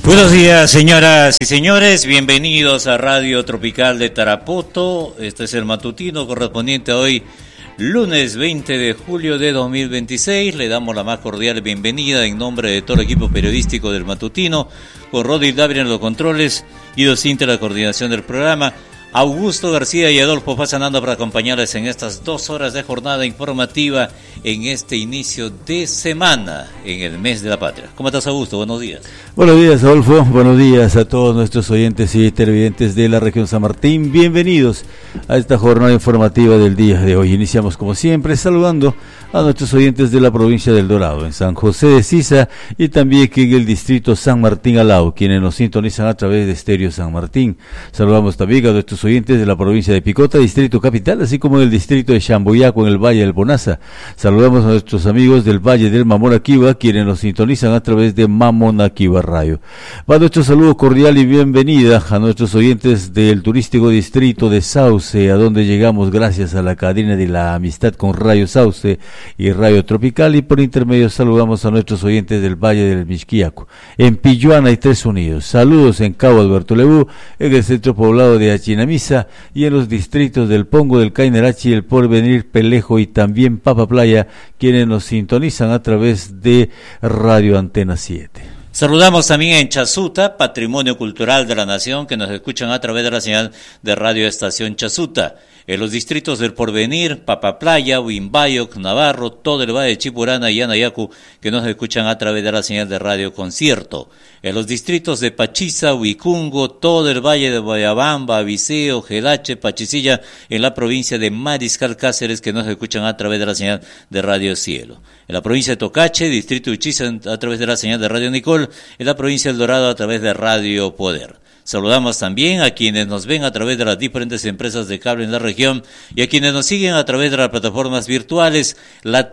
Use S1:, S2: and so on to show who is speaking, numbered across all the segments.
S1: Buenos días, señoras y señores, bienvenidos a Radio Tropical de Tarapoto. Este es el matutino correspondiente a hoy, lunes 20 de julio de 2026. Le damos la más cordial bienvenida en nombre de todo el equipo periodístico del matutino, con Rodi Davira en los controles y Docinte la coordinación del programa. Augusto García y Adolfo Pasanando para acompañarles en estas 2 horas de jornada informativa en este inicio de semana, en el mes de la patria. ¿Cómo estás, Augusto? Buenos días.
S2: Buenos días, Adolfo. Buenos días a todos nuestros oyentes y televidentes de la región San Martín. Bienvenidos a esta jornada informativa del día de hoy. Iniciamos, como siempre, saludando a nuestros oyentes de la provincia del Dorado, en San José de Sisa y también aquí en el distrito San Martín Alao, quienes nos sintonizan a través de Estéreo San Martín. Saludamos también a nuestros oyentes de la provincia de Picota, distrito capital, así como del distrito de Chamboyaco en el Valle del Bonaza. Saludamos a nuestros amigos del Valle del Mamonaquiba, quienes nos sintonizan a través de Mamonaquiba Radio. Va nuestro saludo cordial y bienvenida a nuestros oyentes del turístico distrito de Sauce, a donde llegamos gracias a la cadena de la amistad con Radio Sauce y Radio Tropical, y por intermedio saludamos a nuestros oyentes del Valle del Mixquiaco, en Pilluana y Tres Unidos. Saludos en Cabo Alberto Lebu, en el centro poblado de Achinamisa y en los distritos del Pongo, del Cainerachi, el Porvenir, Pelejo y también Papa Playa, quienes nos sintonizan a través de Radio Antena 7.
S1: Saludamos también en Chasuta, Patrimonio Cultural de la Nación, que nos escuchan a través de la señal de Radio Estación Chasuta. En los distritos del Porvenir, Papa Playa, Huimbayoc, Navarro, todo el Valle de Chipurana y Anayacu, que nos escuchan a través de la señal de Radio Concierto. En los distritos de Pachiza, Huicungo, todo el Valle de Guayabamba, Viseo, Gelache, Pachicilla, en la provincia de Mariscal Cáceres, que nos escuchan a través de la señal de Radio Cielo. En la provincia de Tocache, distrito de Uchiza, a través de la señal de Radio Nicol, en la provincia del Dorado, a través de Radio Poder. Saludamos también a quienes nos ven a través de las diferentes empresas de cable en la región y a quienes nos siguen a través de las plataformas virtuales, la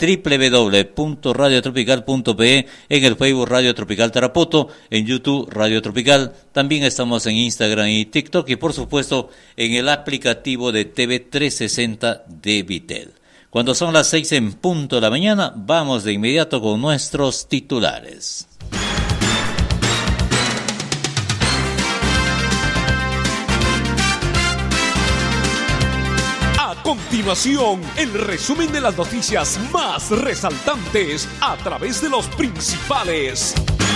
S1: www.radiotropical.pe, en el Facebook Radio Tropical Tarapoto, en YouTube Radio Tropical, también estamos en Instagram y TikTok y por supuesto en el aplicativo de TV 360 de Vitel. Cuando son las 6 en punto de la mañana, vamos de inmediato con nuestros titulares.
S3: A continuación, el resumen de las noticias más resaltantes a través de los principales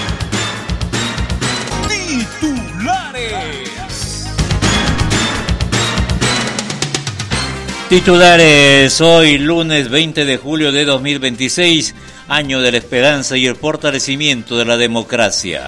S1: Titulares hoy, lunes 20 de julio de 2026, año de la esperanza y el fortalecimiento de la democracia.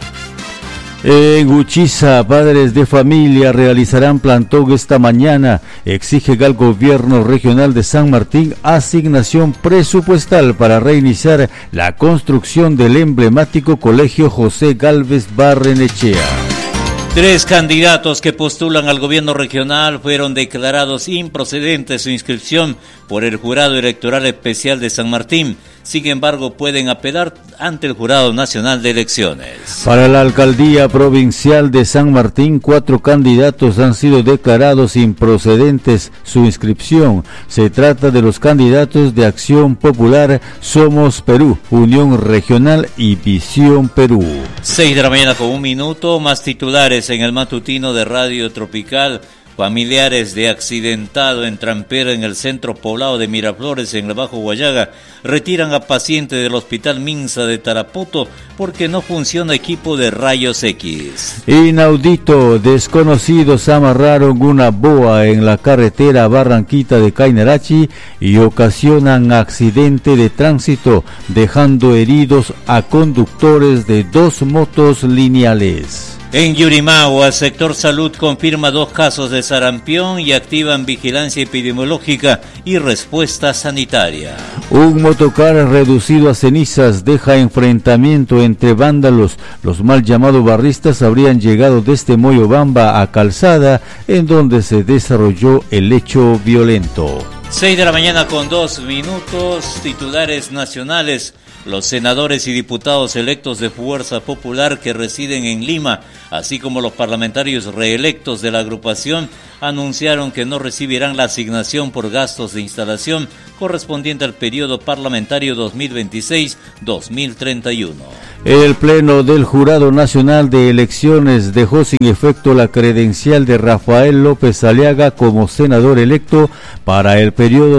S2: En Uchiza, padres de familia realizarán plantón esta mañana. Exigen al gobierno regional de San Martín asignación presupuestal para reiniciar la construcción del emblemático colegio José Gálvez Barrenechea.
S1: 3 candidatos que postulan al gobierno regional fueron declarados improcedentes su inscripción por el Jurado Electoral Especial de San Martín. Sin embargo, pueden apelar ante el Jurado Nacional de Elecciones.
S2: Para la Alcaldía Provincial de San Martín, 4 candidatos han sido declarados improcedentes su inscripción. Se trata de los candidatos de Acción Popular, Somos Perú, Unión Regional y Visión Perú.
S1: 6 de la mañana con 1 minuto, más titulares en el matutino de Radio Tropical. Familiares de accidentado en trampera en el centro poblado de Miraflores, en el Bajo Guayaga, retiran a paciente del Hospital Minsa de Tarapoto porque no funciona equipo de rayos X.
S2: Inaudito, desconocidos amarraron una boa en la carretera Barranquita de Cainerachi y ocasionan accidente de tránsito, dejando heridos a conductores de 2 motos lineales.
S1: En Yurimagua, sector salud confirma 2 casos de sarampión y activan vigilancia epidemiológica y respuesta sanitaria.
S2: Un motocar reducido a cenizas deja enfrentamiento entre vándalos. Los mal llamados barristas habrían llegado desde Moyobamba a Calzada, en donde se desarrolló el hecho violento.
S1: 6 de la mañana con 2 minutos, titulares nacionales. Los senadores y diputados electos de Fuerza Popular que residen en Lima, así como los parlamentarios reelectos de la agrupación, anunciaron que no recibirán la asignación por gastos de instalación correspondiente al periodo parlamentario 2026-2031.
S2: El Pleno del Jurado Nacional de Elecciones dejó sin efecto la credencial de Rafael López Aliaga como senador electo para el periodo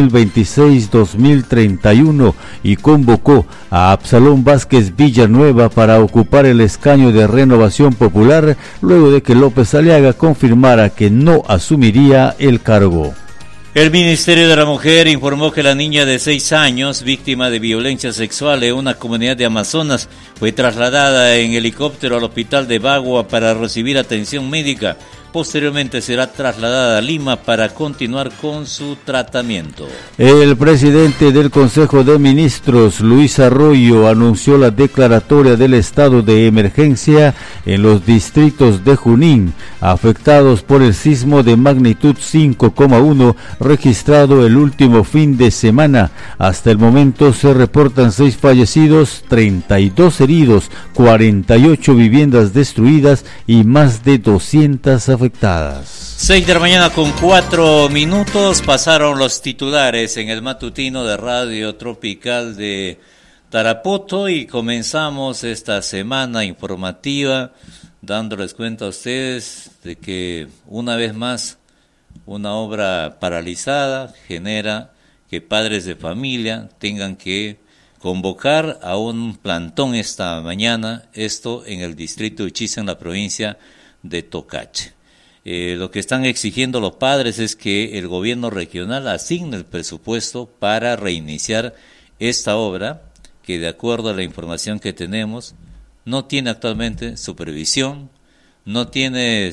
S2: 2026-2031 y convocó a Absalón Vázquez Villanueva para ocupar el escaño de Renovación Popular luego de que López Aliaga confirmara que no asumiría el cargo.
S1: El Ministerio de la Mujer informó que la niña de 6 años, víctima de violencia sexual en una comunidad de Amazonas, fue trasladada en helicóptero al hospital de Bagua para recibir atención médica. Posteriormente será trasladada a Lima para continuar con su tratamiento.
S2: El presidente del Consejo de Ministros, Luis Arroyo, anunció la declaratoria del estado de emergencia en los distritos de Junín, afectados por el sismo de magnitud 5,1 registrado el último fin de semana. Hasta el momento se reportan 6 fallecidos, 32 heridos, 48 viviendas destruidas y más de 200 afectadas.
S1: 6 de la mañana con 4 minutos, pasaron los titulares en el matutino de Radio Tropical de Tarapoto y comenzamos esta semana informativa dándoles cuenta a ustedes de que una vez más una obra paralizada genera que padres de familia tengan que convocar a un plantón esta mañana, esto en el distrito de Uchiza, en la provincia de Tocache. Lo que están exigiendo los padres es que el gobierno regional asigne el presupuesto para reiniciar esta obra, que de acuerdo a la información que tenemos, no tiene actualmente supervisión, no tiene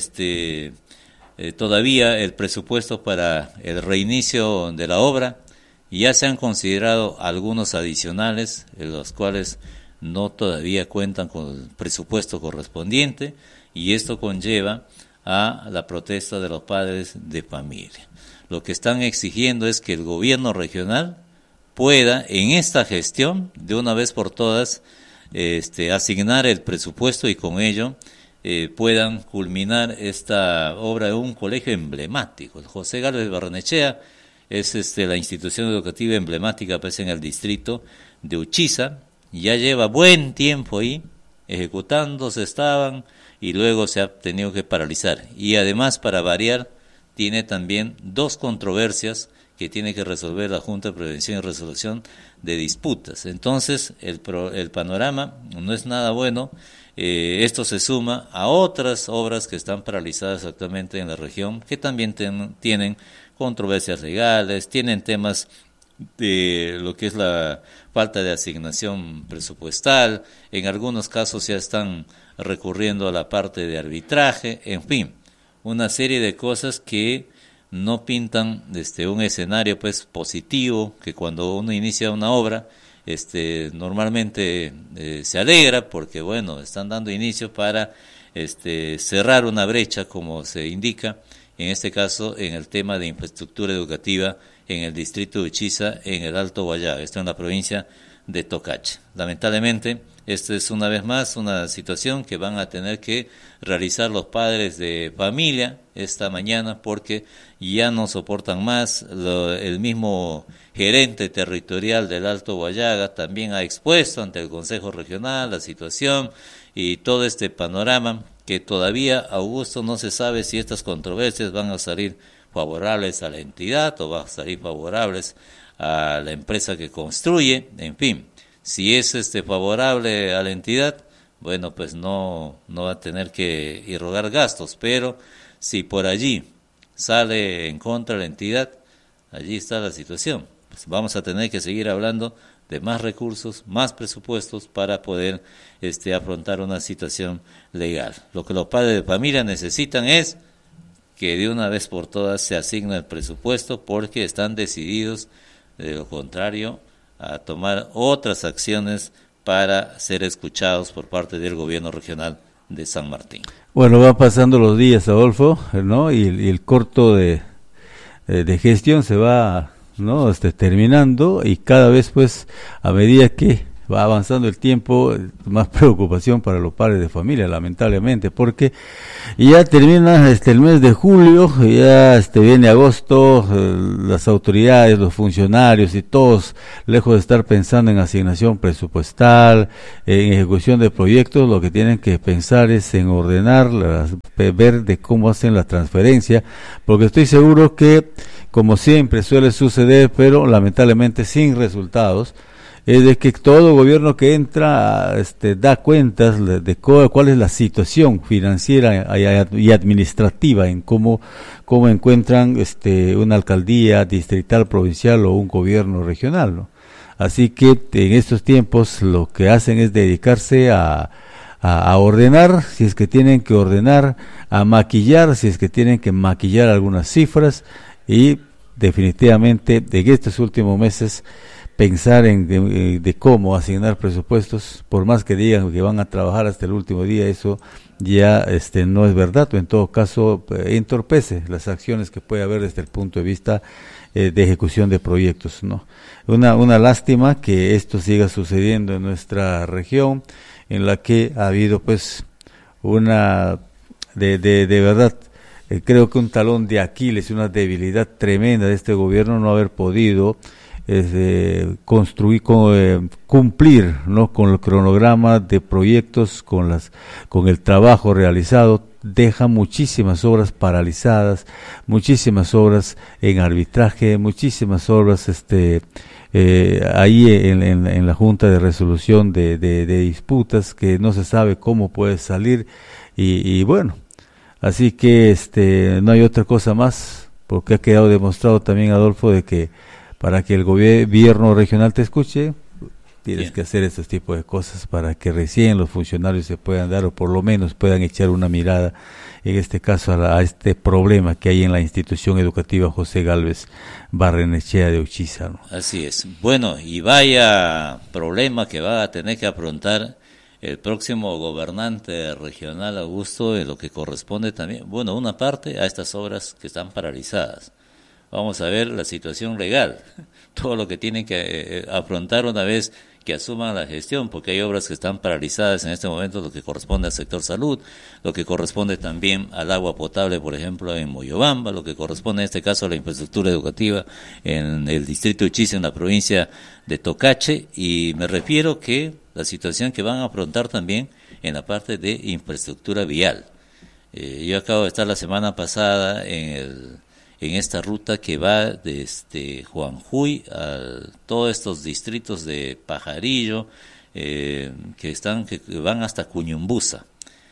S1: todavía el presupuesto para el reinicio de la obra, y ya se han considerado algunos adicionales, en los cuales no todavía cuentan con el presupuesto correspondiente, y esto conlleva a la protesta de los padres de familia. Lo que están exigiendo es que el gobierno regional pueda, en esta gestión, de una vez por todas, asignar el presupuesto y con ello puedan culminar esta obra de un colegio emblemático. El José Gálvez Barrenechea es la institución educativa emblemática pues, en el distrito de Uchiza, ya lleva buen tiempo ahí, ejecutándose estaban, y luego se ha tenido que paralizar. Y además, para variar, tiene también 2 controversias que tiene que resolver la Junta de Prevención y Resolución de Disputas. Entonces, el panorama no es nada bueno. Esto se suma a otras obras que están paralizadas actualmente en la región, que también tienen controversias legales, tienen temas de lo que es la falta de asignación presupuestal, en algunos casos ya están recurriendo a la parte de arbitraje, en fin, una serie de cosas que no pintan un escenario pues positivo, que cuando uno inicia una obra normalmente se alegra porque bueno, están dando inicio para cerrar una brecha, como se indica en este caso en el tema de infraestructura educativa en el distrito de Uchiza, en el Alto Guayá, esto en la provincia de Tocache. Lamentablemente, esta es una vez más una situación que van a tener que realizar los padres de familia esta mañana porque ya no soportan más. El mismo gerente territorial del Alto Guayaga también ha expuesto ante el Consejo Regional la situación y todo este panorama que todavía, Augusto, no se sabe si estas controversias van a salir favorables a la entidad o van a salir favorables a la empresa que construye, en fin. Si es favorable a la entidad, bueno, pues no va a tener que irrogar gastos, pero si por allí sale en contra de la entidad, allí está la situación. Pues vamos a tener que seguir hablando de más recursos, más presupuestos para poder afrontar una situación legal. Lo que los padres de familia necesitan es que de una vez por todas se asigne el presupuesto porque están decididos, de lo contrario, a tomar otras acciones para ser escuchados por parte del gobierno regional de San Martín.
S2: Bueno, van pasando los días, Adolfo, ¿no? Y el corto de gestión se va, ¿no? Terminando y cada vez, pues, a medida que va avanzando el tiempo, más preocupación para los padres de familia, lamentablemente, porque ya termina el mes de julio, ya viene agosto, las autoridades, los funcionarios y todos, lejos de estar pensando en asignación presupuestal, en ejecución de proyectos, lo que tienen que pensar es en ordenar, ver de cómo hacen la transferencia, porque estoy seguro que, como siempre suele suceder, pero lamentablemente sin resultados, es de que todo gobierno que entra da cuentas de cuál es la situación financiera y administrativa en cómo encuentran una alcaldía distrital, provincial o un gobierno regional, ¿no? Así que en estos tiempos lo que hacen es dedicarse a ordenar, si es que tienen que ordenar, a maquillar, si es que tienen que maquillar algunas cifras, y definitivamente en estos últimos meses pensar de cómo asignar presupuestos, por más que digan que van a trabajar hasta el último día, eso ya no es verdad, o en todo caso entorpece las acciones que puede haber desde el punto de vista de ejecución de proyectos, ¿no? Una lástima que esto siga sucediendo en nuestra región, en la que ha habido pues una de verdad, creo que un talón de Aquiles, una debilidad tremenda de este gobierno, no haber podido cumplir, ¿no?, con el cronograma de proyectos, con el trabajo realizado. Deja muchísimas obras paralizadas, muchísimas obras en arbitraje, muchísimas obras ahí en la Junta de Resolución de disputas, que no se sabe cómo puede salir, y bueno, así que no hay otra cosa más, porque ha quedado demostrado también, Adolfo, de que para que el gobierno regional te escuche, tienes que hacer estos tipos de cosas para que recién los funcionarios se puedan dar, o por lo menos puedan echar una mirada, en este caso a este problema que hay en la institución educativa José Gálvez Barrenechea de Uchiza, ¿no?
S1: Así es. Bueno, y vaya problema que va a tener que afrontar el próximo gobernante regional, Augusto, en lo que corresponde también, bueno, una parte a estas obras que están paralizadas. Vamos a ver la situación legal, todo lo que tienen que afrontar una vez que asuman la gestión, porque hay obras que están paralizadas en este momento, lo que corresponde al sector salud, lo que corresponde también al agua potable, por ejemplo, en Moyobamba, lo que corresponde en este caso a la infraestructura educativa en el distrito de Uchiza, en la provincia de Tocache, y me refiero que la situación que van a afrontar también en la parte de infraestructura vial. Yo acabo de estar la semana pasada en esta ruta que va desde Juanjuy a todos estos distritos de Pajarillo, que van hasta Cuñumbusa.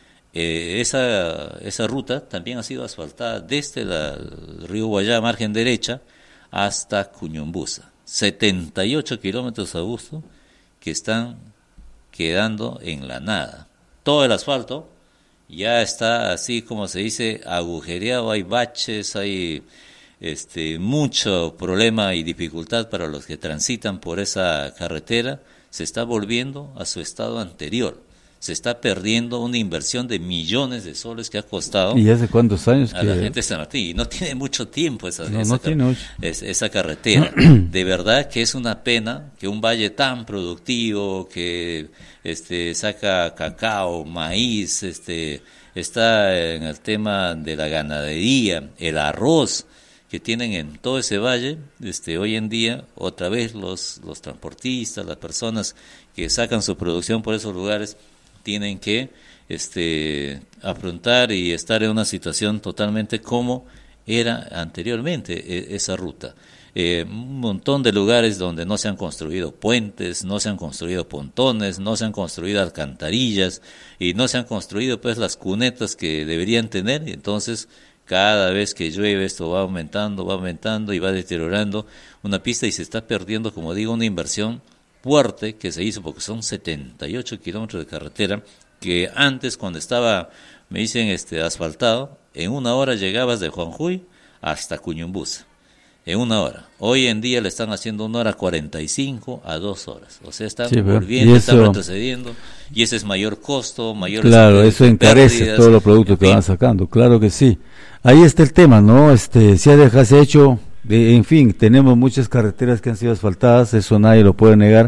S1: Esa ruta también ha sido asfaltada desde el río Guayá, margen derecha, hasta Cuñumbusa. 78 kilómetros, Augusto, que están quedando en la nada. Todo el asfalto ya está, así como se dice, agujereado, hay baches, hay mucho problema y dificultad para los que transitan por esa carretera. Se está volviendo a su estado anterior, se está perdiendo una inversión de millones de soles que ha costado.
S2: ¿Y hace cuántos años
S1: a la gente de San Martín? Y no tiene mucho tiempo esa carretera. De verdad que es una pena que un valle tan productivo, que saca cacao, maíz, está en el tema de la ganadería, el arroz que tienen en todo ese valle, hoy en día otra vez los transportistas, las personas que sacan su producción por esos lugares, tienen que afrontar y estar en una situación totalmente como era anteriormente esa ruta. Un montón de lugares donde no se han construido puentes, no se han construido pontones, no se han construido alcantarillas y no se han construido pues las cunetas que deberían tener, y entonces cada vez que llueve esto va aumentando y va deteriorando una pista, y se está perdiendo, como digo, una inversión fuerte que se hizo, porque son 78 kilómetros de carretera que antes, cuando estaba, me dicen, asfaltado, en una hora llegabas de Juanjuy hasta Cuñumbusa, en una hora. Hoy en día le están haciendo 1 hora 45 a 2 horas, o sea, están volviendo, están retrocediendo, y ese es mayor costo, mayor...
S2: Claro, eso encarece pérdidas, todos los productos que van sacando, claro que sí. Ahí está el tema, ¿no? Se ha hecho, en fin, tenemos muchas carreteras que han sido asfaltadas, eso nadie lo puede negar,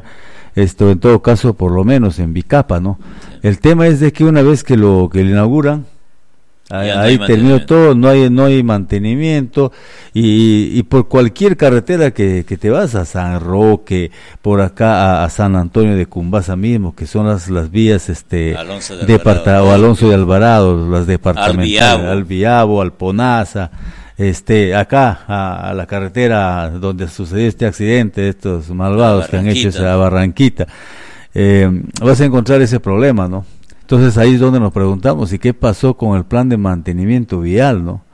S2: esto en todo caso, por lo menos en Vicapa, ¿no? Sí. El tema es de que una vez que lo inauguran, ahí terminó todo, no hay mantenimiento, y por cualquier carretera que te vas, a San Roque, por acá a San Antonio de Cumbasa mismo, que son las vías Alonso de Alvarado, las departamentales, Albiabo, Alponaza, acá a la carretera donde sucedió este accidente, estos malvados que han hecho esa Barranquita, vas a encontrar ese problema, ¿no? Entonces ahí es donde nos preguntamos, ¿y qué pasó con el plan de mantenimiento vial, no?